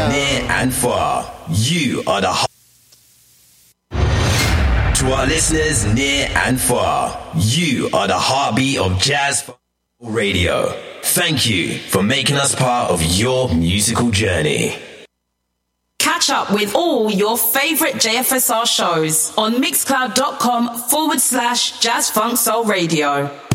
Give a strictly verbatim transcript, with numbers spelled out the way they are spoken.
Near and far, you are the heart. To our listeners near and far, you are the heartbeat of Jazz Radio. Thank you for making us part of your musical journey. Catch up with all your favorite J F S R shows on mixcloud.com forward slash Jazz Funk Soul Radio.